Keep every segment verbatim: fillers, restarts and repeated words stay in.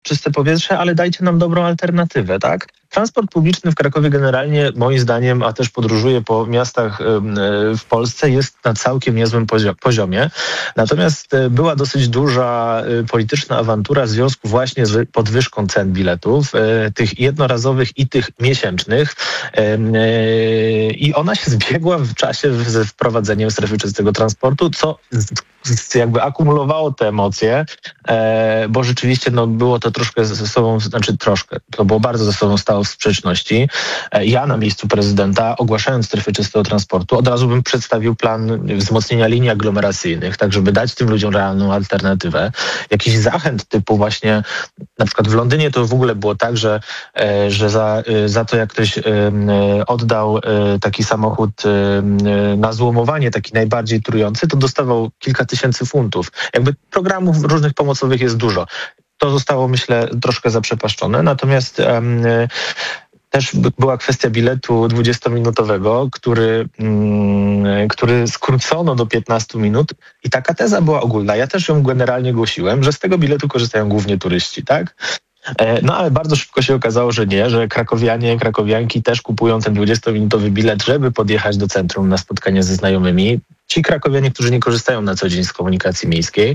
czyste powietrze, ale dajcie nam dobrą alternatywę, tak? Transport publiczny w Krakowie generalnie, moim zdaniem, a też podróżuję po miastach w Polsce, jest na całkiem niezłym poziomie. Natomiast była dosyć duża polityczna awantura w związku właśnie z podwyżką cen biletów, tych jednorazowych i tych miesięcznych. I ona się zbiegła w czasie ze wprowadzeniem strefy czystego transportu, co jakby akumulowało te emocje, bo rzeczywiście no, było to troszkę ze sobą, znaczy troszkę, to było bardzo ze sobą stało w sprzeczności. Ja na miejscu prezydenta, ogłaszając strefy czystego transportu, od razu bym przedstawił plan wzmocnienia linii aglomeracyjnych, tak żeby dać tym ludziom realną alternatywę. Jakiś zachęt typu właśnie, na przykład w Londynie to w ogóle było tak, że, że za, za to jak ktoś oddał taki samochód na złomowanie, taki najbardziej trujący, to dostawał kilka tysięcy funtów. Jakby programów różnych pomocowych jest dużo. To zostało, myślę, troszkę zaprzepaszczone. Natomiast um, też była kwestia biletu dwudziestominutowego, który, um, który skrócono do piętnastu minut i taka teza była ogólna. Ja też ją generalnie głosiłem, że z tego biletu korzystają głównie turyści, tak? No ale bardzo szybko się okazało, że nie, że krakowianie, krakowianki też kupują ten dwudziestominutowy bilet, żeby podjechać do centrum na spotkanie ze znajomymi. Ci krakowianie, którzy nie korzystają na co dzień z komunikacji miejskiej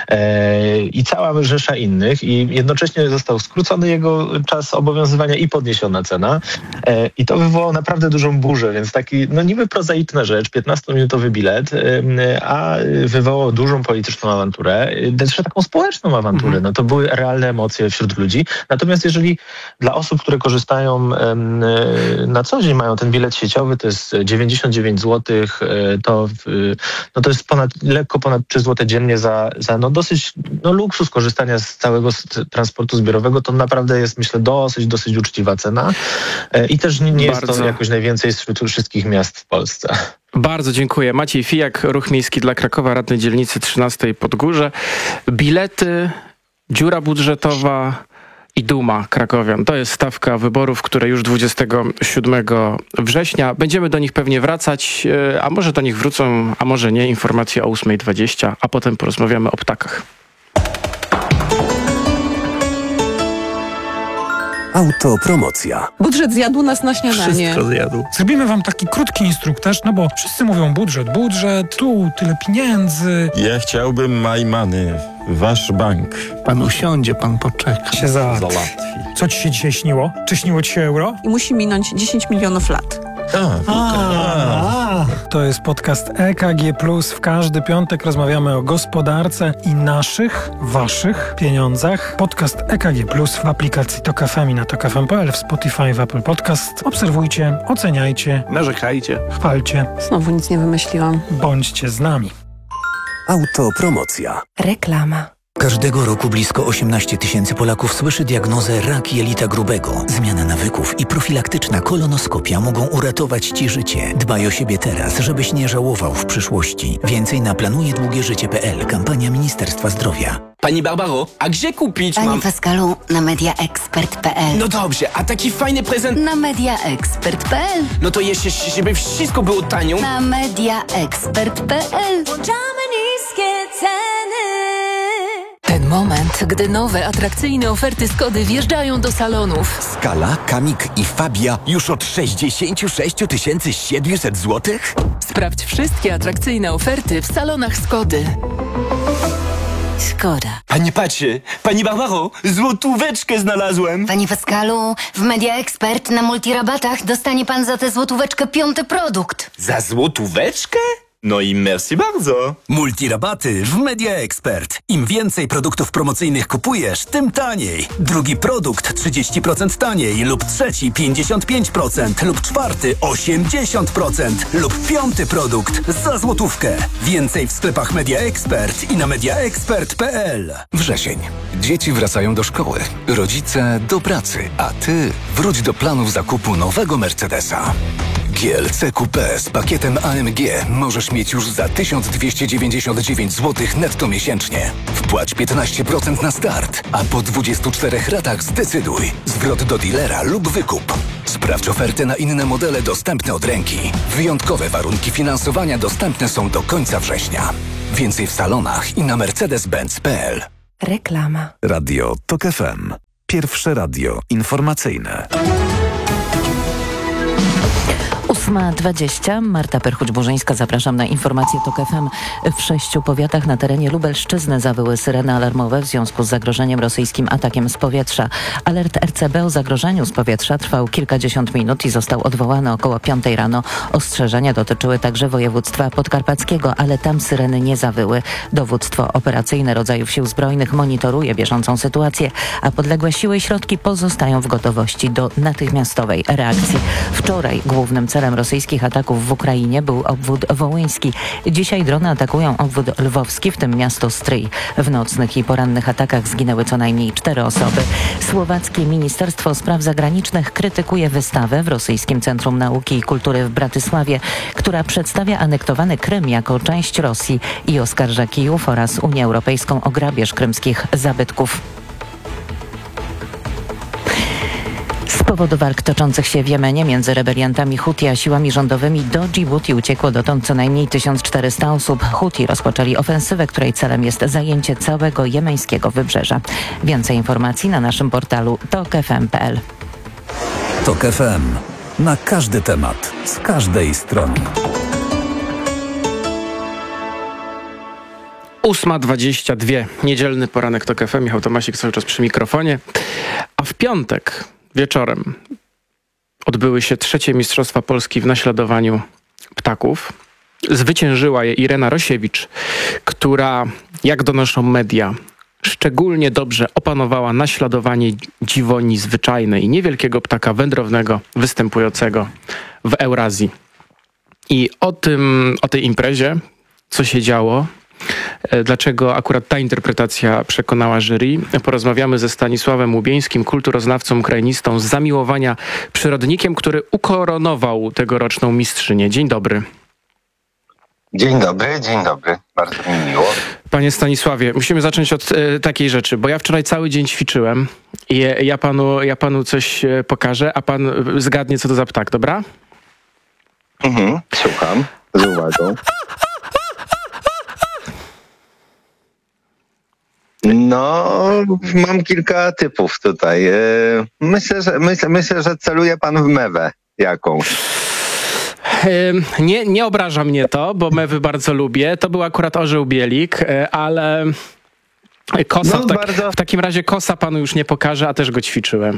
e, i cała rzesza innych i jednocześnie został skrócony jego czas obowiązywania i podniesiona cena e, i to wywołało naprawdę dużą burzę, więc taki no niby prozaiczna rzecz, piętnastominutowy bilet, e, a wywołał dużą polityczną awanturę, też taką społeczną awanturę. No to były realne emocje wśród ludzi. Natomiast jeżeli dla osób, które korzystają e, na co dzień, mają ten bilet sieciowy, to jest dziewięćdziesiąt dziewięć złotych, e, to w, no to jest ponad, lekko ponad trzy złote dziennie za, za no dosyć no luksus korzystania z całego transportu zbiorowego. To naprawdę jest, myślę, dosyć, dosyć uczciwa cena i też nie, nie jest to jakoś najwięcej wśród wszystkich miast w Polsce. Bardzo dziękuję. Maciej Fijak, Ruch Miejski dla Krakowa, radny dzielnicy trzynastej Podgórze. Bilety, dziura budżetowa i duma krakowian. To jest stawka wyborów, które już dwudziestego siódmego września. Będziemy do nich pewnie wracać, a może do nich wrócą, a może nie. Informacje o ósmej dwadzieścia, a potem porozmawiamy o ptakach. Autopromocja. Budżet zjadł nas na śniadanie. Wszystko zjadł. Zrobimy wam taki krótki instruktaż, no bo wszyscy mówią budżet, budżet, tu tyle pieniędzy. Ja chciałbym my money, wasz bank. Pan usiądzie, pan poczeka. Się załatwi. Co ci się dzisiaj śniło? Czy śniło ci się euro? I musi minąć dziesięć milionów lat. A, a, to jest podcast E K G plus. W każdy piątek rozmawiamy o gospodarce i naszych, waszych pieniądzach. Podcast E K G plus w aplikacji Tok F M i na tok f m kropka p l, w Spotify, w Apple Podcast. Obserwujcie, oceniajcie, narzekajcie, chwalcie. Znowu nic nie wymyśliłam. Bądźcie z nami. Autopromocja. Reklama. Każdego roku blisko osiemnaście tysięcy Polaków słyszy diagnozę rak jelita grubego. Zmiana nawyków i profilaktyczna kolonoskopia mogą uratować Ci życie. Dbaj o siebie teraz, żebyś nie żałował w przyszłości. Więcej na planuje długie życie kropka p l. Kampania Ministerstwa Zdrowia. Pani Barbaro, a gdzie kupić Panie mam... Pascalu, na mediaexpert kropka p l. No dobrze, a taki fajny prezent... Na mediaexpert kropka p l. No to jeszcze, żeby wszystko było tanio... Na mediaexpert kropka p l. Włączamy niskie ceny. Ten moment, gdy nowe, atrakcyjne oferty Skody wjeżdżają do salonów. Skala, Kamik i Fabia już od sześćdziesiąt sześć tysięcy siedemset złotych? Sprawdź wszystkie atrakcyjne oferty w salonach Skody. Szkoda. Pani patrzy, pani Barbaro, złotóweczkę znalazłem. Panie Pascalu, w MediaExpert na multirabatach dostanie pan za tę złotóweczkę piąty produkt. Za złotóweczkę? No i merci bardzo. Multirabaty w MediaExpert. Im więcej produktów promocyjnych kupujesz, tym taniej. Drugi produkt trzydzieści procent taniej lub trzeci pięćdziesiąt pięć procent lub czwarty osiemdziesiąt procent lub piąty produkt za złotówkę. Więcej w sklepach MediaExpert i na mediaexpert kropka p l. Wrzesień. Dzieci wracają do szkoły, rodzice do pracy, a ty wróć do planów zakupu nowego Mercedesa. G L C Coupé z pakietem A M G możesz mieć już za tysiąc dwieście dziewięćdziesiąt dziewięć złotych netto miesięcznie. Wpłać piętnaście procent na start, a po dwudziestu czterech ratach zdecyduj. Zwrot do dealera lub wykup. Sprawdź ofertę na inne modele dostępne od ręki. Wyjątkowe warunki finansowania dostępne są do końca września. Więcej w salonach i na mercedes benz kropka p l. Reklama. Radio Tok F M. Pierwsze radio informacyjne. ósma dwadzieścia. Marta Perchuć-Burzyńska. Zapraszam na informacje TOK F M. W sześciu powiatach na terenie Lubelszczyzny zawyły syreny alarmowe w związku z zagrożeniem rosyjskim atakiem z powietrza. Alert R C B o zagrożeniu z powietrza trwał kilkadziesiąt minut i został odwołany około piątej rano. Ostrzeżenia dotyczyły także województwa podkarpackiego, ale tam syreny nie zawyły. Dowództwo operacyjne rodzajów sił zbrojnych monitoruje bieżącą sytuację, a podległe siły i środki pozostają w gotowości do natychmiastowej reakcji. Wczoraj głównym celem rosyjskich ataków w Ukrainie był obwód wołyński. Dzisiaj drony atakują obwód lwowski, w tym miasto Stryj. W nocnych i porannych atakach zginęły co najmniej cztery osoby. Słowackie Ministerstwo Spraw Zagranicznych krytykuje wystawę w Rosyjskim Centrum Nauki i Kultury w Bratysławie, która przedstawia anektowany Krym jako część Rosji i oskarża Kijów oraz Unię Europejską o grabież krymskich zabytków. Z powodu walk toczących się w Jemenie między rebeliantami Huti a siłami rządowymi do Dżibuti uciekło dotąd co najmniej tysiąc czterysta osób. Huti rozpoczęli ofensywę, której celem jest zajęcie całego jemeńskiego wybrzeża. Więcej informacji na naszym portalu tok f m kropka p l. TOK F M. Na każdy temat, z każdej strony. ósma dwadzieścia dwa. Niedzielny poranek TOK F M. Michał Tomasik cały czas przy mikrofonie. A w piątek wieczorem odbyły się trzecie Mistrzostwa Polski w naśladowaniu ptaków. Zwyciężyła je Irena Rosiewicz, która, jak donoszą media, szczególnie dobrze opanowała naśladowanie dziwoni zwyczajnej, niewielkiego ptaka wędrownego występującego w Eurazji. I o tym, o tej imprezie, co się działo, dlaczego akurat ta interpretacja przekonała jury, porozmawiamy ze Stanisławem Łubieńskim, kulturoznawcą, krainistą z zamiłowania przyrodnikiem, który ukoronował tegoroczną mistrzynię. Dzień dobry. Dzień dobry, dzień dobry. Bardzo mi miło. Panie Stanisławie, musimy zacząć od e, takiej rzeczy, bo ja wczoraj cały dzień ćwiczyłem i ja panu, ja panu coś pokażę, a pan zgadnie, co to za ptak, dobra? Mhm, słucham, z uwagą. No, mam kilka typów tutaj. Myślę, że, myślę, myślę, że celuje pan w mewę jakąś. Nie, nie obraża mnie to, bo mewy bardzo lubię. To był akurat orzeł bielik, ale kosa, no, w, tak, bardzo... w takim razie kosa panu już nie pokażę, a też go ćwiczyłem.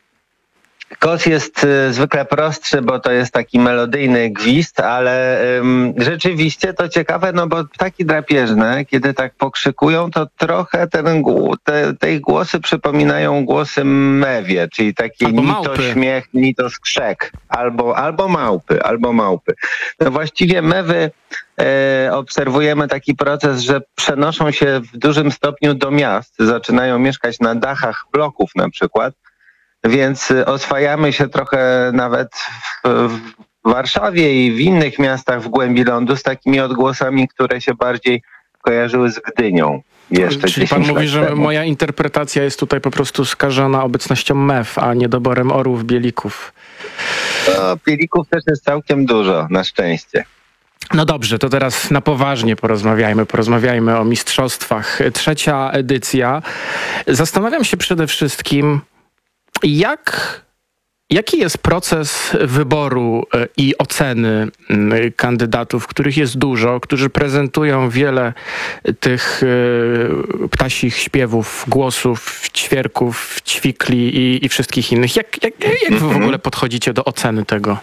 Kos jest y, zwykle prostszy, bo to jest taki melodyjny gwizd, ale ym, rzeczywiście to ciekawe, no bo ptaki drapieżne, kiedy tak pokrzykują, to trochę ten, te, te ich głosy przypominają głosy mewie, czyli takie albo ni małpy. to śmiech, ni to skrzek, albo, albo małpy, albo małpy. No właściwie mewy e, obserwujemy taki proces, że przenoszą się w dużym stopniu do miast, zaczynają mieszkać na dachach bloków na przykład. Więc oswajamy się trochę nawet w, w Warszawie i w innych miastach w głębi lądu z takimi odgłosami, które się bardziej kojarzyły z Gdynią. Jeszcze Czyli pan mówi, że temu. moja interpretacja jest tutaj po prostu skażona obecnością mew, a niedoborem orłów, bielików. No, bielików też jest całkiem dużo, na szczęście. No dobrze, to teraz na poważnie porozmawiajmy. Porozmawiajmy o mistrzostwach. Trzecia edycja. Zastanawiam się przede wszystkim, Jak, jaki jest proces wyboru i oceny kandydatów, których jest dużo, którzy prezentują wiele tych ptasich śpiewów, głosów, ćwierków, ćwikli i, i wszystkich innych. Jak, jak, jak wy w ogóle podchodzicie do oceny tego?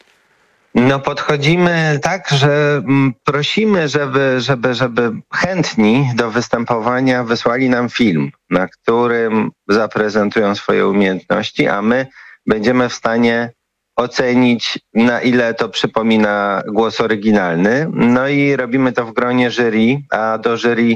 No podchodzimy tak, że prosimy, żeby, żeby, żeby chętni do występowania wysłali nam film, na którym zaprezentują swoje umiejętności, a my będziemy w stanie ocenić, na ile to przypomina głos oryginalny. No i robimy to w gronie jury, a do jury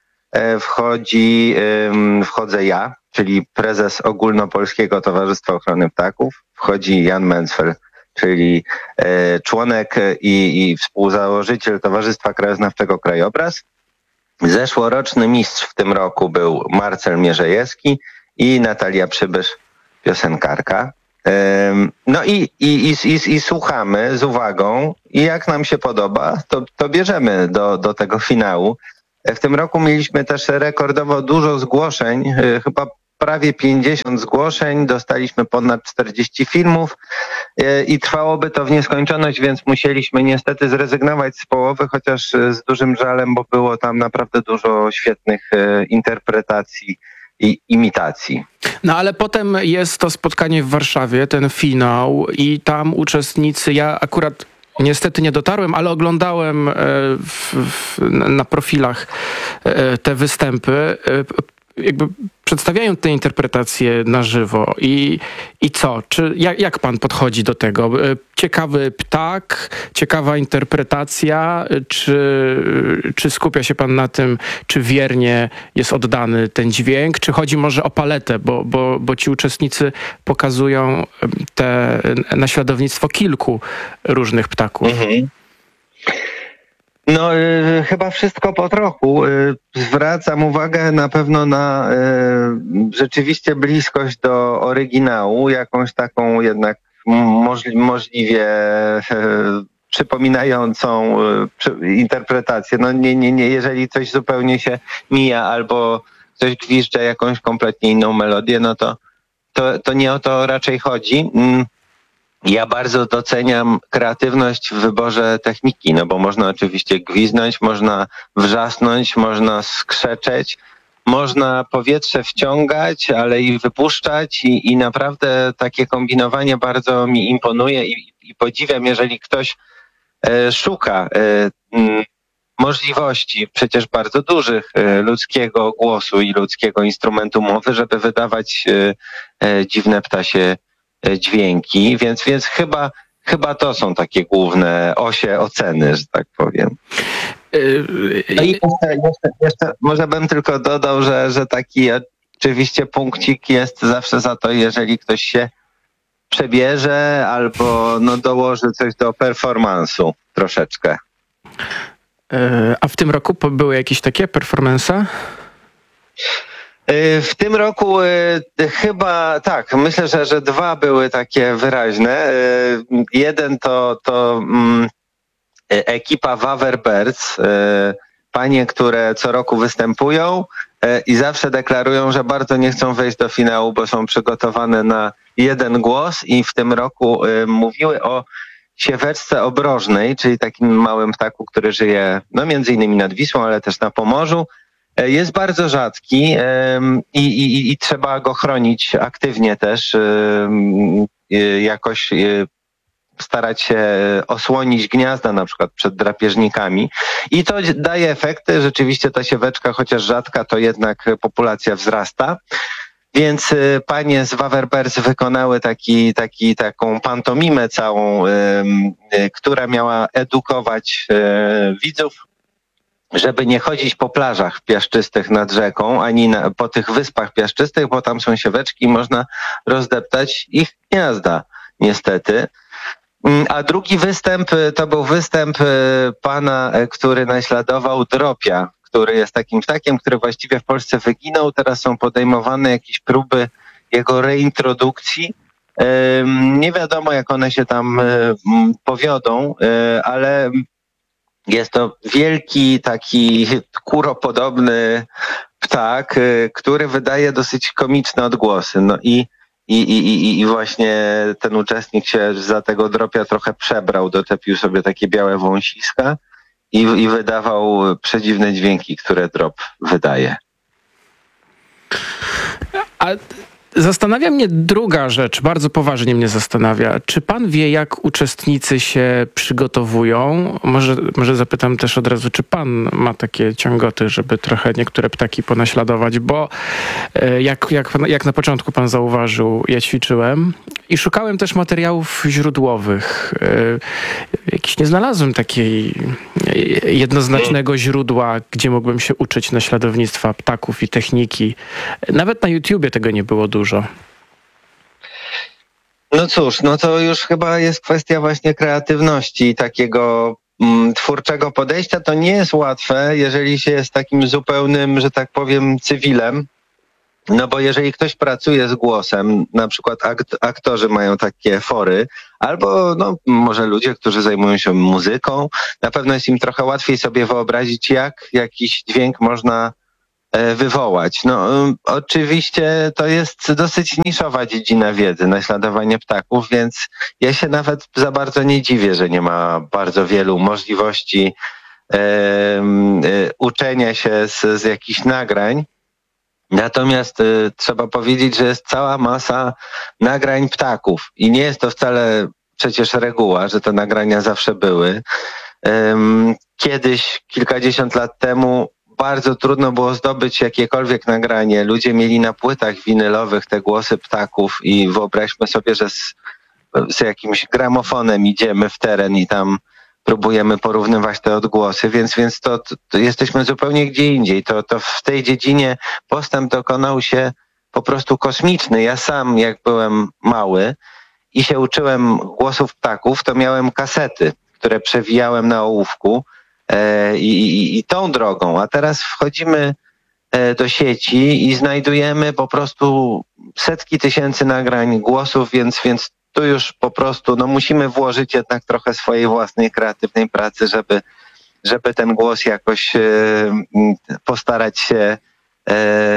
wchodzi, wchodzę ja, czyli prezes Ogólnopolskiego Towarzystwa Ochrony Ptaków, wchodzi Jan Mencfel, czyli e, członek i, i współzałożyciel Towarzystwa Krajoznawczego Krajobraz. Zeszłoroczny mistrz w tym roku był Marcel Mierzejewski i Natalia Przybysz, piosenkarka. E, no i, i, i, i, i słuchamy z uwagą i jak nam się podoba, to, to bierzemy do, do tego finału. W tym roku mieliśmy też rekordowo dużo zgłoszeń, e, chyba prawie pięćdziesiąt zgłoszeń, dostaliśmy ponad czterdzieści filmów i trwałoby to w nieskończoność, więc musieliśmy niestety zrezygnować z połowy, chociaż z dużym żalem, bo było tam naprawdę dużo świetnych interpretacji i imitacji. No ale potem jest to spotkanie w Warszawie, ten finał i tam uczestnicy, ja akurat niestety nie dotarłem, ale oglądałem w, w, na profilach te występy. Jakby przedstawiają te interpretacje na żywo i, i co? Czy, jak, jak pan podchodzi do tego? Ciekawy ptak, ciekawa interpretacja, czy, czy skupia się pan na tym, czy wiernie jest oddany ten dźwięk, czy chodzi może o paletę, bo, bo, bo ci uczestnicy pokazują te naśladownictwo kilku różnych ptaków. Mhm. No y, chyba wszystko po trochu. Y, zwracam uwagę na pewno na y, rzeczywiście bliskość do oryginału, jakąś taką jednak możli, możliwie y, przypominającą y, przy, interpretację. No nie, nie, nie, jeżeli coś zupełnie się mija albo ktoś gwizdże jakąś kompletnie inną melodię, no to, to, to nie o to raczej chodzi. Y, Ja bardzo doceniam kreatywność w wyborze techniki, no bo można oczywiście gwizdnąć, można wrzasnąć, można skrzeczeć, można powietrze wciągać, ale i wypuszczać i, i naprawdę takie kombinowanie bardzo mi imponuje i, i podziwiam, jeżeli ktoś e, szuka e, m, możliwości przecież bardzo dużych e, ludzkiego głosu i ludzkiego instrumentu mowy, żeby wydawać e, e, dziwne ptasie dźwięki, więc, więc chyba, chyba to są takie główne osie oceny, że tak powiem. No i jeszcze, jeszcze, jeszcze może bym tylko dodał, że, że taki oczywiście punkcik jest zawsze za to, jeżeli ktoś się przebierze albo no, dołoży coś do performance'u troszeczkę. A w tym roku były jakieś takie performance'e? W tym roku y, chyba tak, myślę, że, że dwa były takie wyraźne. Y, jeden to, to mm, ekipa Waverbirds, y, panie, które co roku występują y, i zawsze deklarują, że bardzo nie chcą wejść do finału, bo są przygotowane na jeden głos i w tym roku y, mówiły o sieweczce obrożnej, czyli takim małym ptaku, który żyje no między innymi nad Wisłą, ale też na Pomorzu. Jest bardzo rzadki um, i, i, i trzeba go chronić aktywnie też, um, jakoś um, starać się osłonić gniazda na przykład przed drapieżnikami i to daje efekty. Rzeczywiście ta sieweczka, chociaż rzadka, to jednak populacja wzrasta. Więc y, panie z Waverbirds wykonały taki, taki, taką pantomimę całą, y, y, która miała edukować y, widzów, żeby nie chodzić po plażach piaszczystych nad rzeką, ani na, po tych wyspach piaszczystych, bo tam są sieweczki i można rozdeptać ich gniazda, niestety. A drugi występ to był występ pana, który naśladował dropia, który jest takim ptakiem, który właściwie w Polsce wyginął. Teraz są podejmowane jakieś próby jego reintrodukcji. Nie wiadomo, jak one się tam powiodą, ale jest to wielki, taki kuropodobny ptak, który wydaje dosyć komiczne odgłosy. No i, i, i, i właśnie ten uczestnik się za tego dropia trochę przebrał, doczepił sobie takie białe wąsiska i, i wydawał przedziwne dźwięki, które drop wydaje. A zastanawia mnie druga rzecz, bardzo poważnie mnie zastanawia. Czy pan wie, jak uczestnicy się przygotowują? Może, może zapytam też od razu, czy pan ma takie ciągoty, żeby trochę niektóre ptaki ponaśladować? Bo jak, jak, jak na początku pan zauważył, ja ćwiczyłem i szukałem też materiałów źródłowych. Jakiś nie znalazłem takiej jednoznacznego źródła, gdzie mógłbym się uczyć naśladownictwa ptaków i techniki. Nawet na YouTubie tego nie było dużo. Dużo. No cóż, no to już chyba jest kwestia właśnie kreatywności i takiego mm, twórczego podejścia. To nie jest łatwe, jeżeli się jest takim zupełnym, że tak powiem, cywilem. No bo jeżeli ktoś pracuje z głosem, na przykład akt, aktorzy mają takie fory, albo no może ludzie, którzy zajmują się muzyką, na pewno jest im trochę łatwiej sobie wyobrazić, jak jakiś dźwięk można wywołać. No, oczywiście to jest dosyć niszowa dziedzina wiedzy, naśladowanie ptaków, więc ja się nawet za bardzo nie dziwię, że nie ma bardzo wielu możliwości e, e, uczenia się z, z jakichś nagrań. Natomiast e, trzeba powiedzieć, że jest cała masa nagrań ptaków i nie jest to wcale przecież reguła, że te nagrania zawsze były. E, kiedyś, kilkadziesiąt lat temu, bardzo trudno było zdobyć jakiekolwiek nagranie. Ludzie mieli na płytach winylowych te głosy ptaków i wyobraźmy sobie, że z, z jakimś gramofonem idziemy w teren i tam próbujemy porównywać te odgłosy, więc, więc to, to, to jesteśmy zupełnie gdzie indziej. To, to w tej dziedzinie postęp dokonał się po prostu kosmiczny. Ja sam, jak byłem mały i się uczyłem głosów ptaków, to miałem kasety, które przewijałem na ołówku. I, i, i tą drogą, a teraz wchodzimy do sieci i znajdujemy po prostu setki tysięcy nagrań głosów, więc, więc tu już po prostu no, musimy włożyć jednak trochę swojej własnej kreatywnej pracy, żeby, żeby ten głos jakoś e, postarać się e,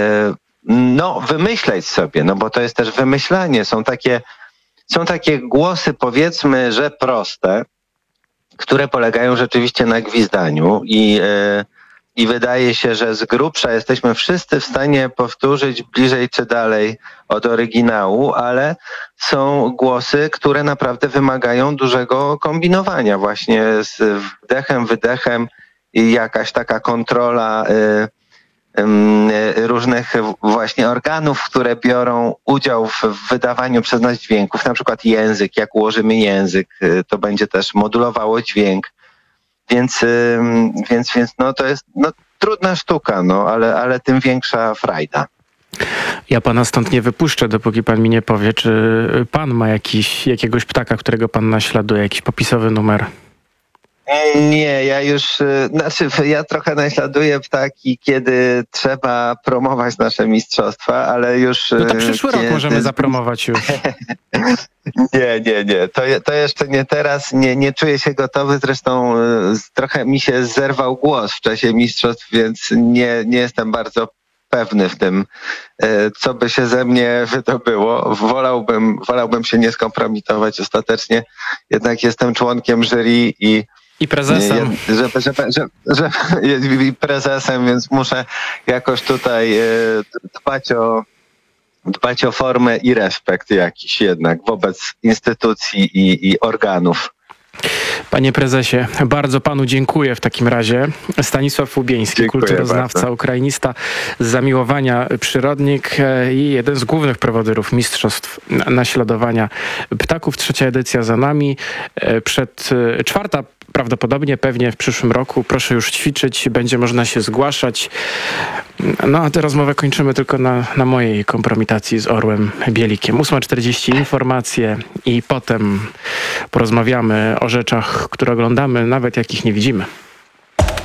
no, wymyśleć sobie, no bo to jest też wymyślanie. Są takie, są takie głosy, powiedzmy, że proste, które polegają rzeczywiście na gwizdaniu i, e, i wydaje się, że z grubsza jesteśmy wszyscy w stanie powtórzyć bliżej czy dalej od oryginału, ale są głosy, które naprawdę wymagają dużego kombinowania właśnie z wdechem, wydechem i jakaś taka kontrola e, różnych właśnie organów, które biorą udział w wydawaniu przez nas dźwięków, na przykład język, jak ułożymy język, to będzie też modulowało dźwięk, więc, więc, więc no to jest no, trudna sztuka, no, ale, ale tym większa frajda. Ja pana stąd nie wypuszczę, dopóki pan mi nie powie, czy pan ma jakiś, jakiegoś ptaka, którego pan naśladuje, jakiś popisowy numer. Nie, ja już, znaczy ja trochę naśladuję ptaki, kiedy trzeba promować nasze mistrzostwa, ale już... No to przyszły kiedy... rok możemy zapromować już. Nie, nie, nie, to, to jeszcze nie teraz, nie, nie czuję się gotowy, zresztą trochę mi się zerwał głos w czasie mistrzostw, więc nie, nie jestem bardzo pewny w tym, co by się ze mnie wydobyło. Wolałbym, wolałbym się nie skompromitować ostatecznie, jednak jestem członkiem jury i I prezesem. Nie, żeby, żeby, żeby, żeby, i prezesem, więc muszę jakoś tutaj dbać o, dbać o formę i respekt jakiś jednak wobec instytucji i, i organów. Panie prezesie, bardzo panu dziękuję w takim razie. Stanisław Łubieński, dziękuję kulturoznawca, bardzo. Ukrainista z zamiłowania przyrodnik i jeden z głównych prowodyrów mistrzostw naśladowania ptaków. Trzecia edycja za nami. Przed czwarta prawdopodobnie, pewnie w przyszłym roku. Proszę już ćwiczyć, będzie można się zgłaszać. No a tę rozmowę kończymy tylko na, na mojej kompromitacji z orłem bielikiem. ósma czterdzieści informacje i potem porozmawiamy o rzeczach, które oglądamy, nawet jakich nie widzimy.